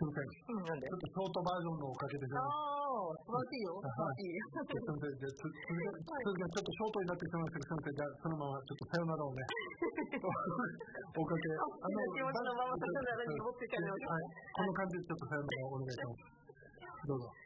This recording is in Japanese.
すみません。 なんでちょっとショートバージョンのおかげで。 素晴らしいよ。素晴らしい。 すみません。ちょっとショートになってしまいましたけど、すみません。じゃあ、そのままちょっとさよならをね。おかげ。 気持ちのままさよならに持っていかない。 この感じでちょっとさよならをお願いします。どうぞ。